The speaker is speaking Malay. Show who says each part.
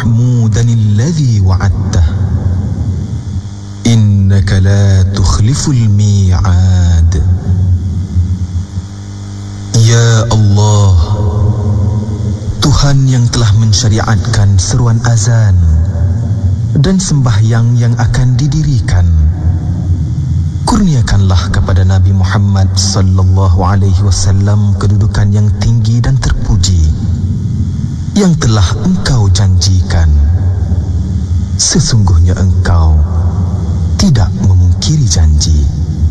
Speaker 1: mahmudan alladhi wa'adtah innaka la tukhliful mi'ad. Ya Allah, Tuhan yang telah mensyariatkan seruan azan dan sembahyang yang akan didirikan, kurniakanlah kepada Nabi Muhammad sallallahu alaihi wasallam kedudukan yang tinggi dan terpuji yang telah Engkau janjikan. Sesungguhnya Engkau tidak memungkiri janji.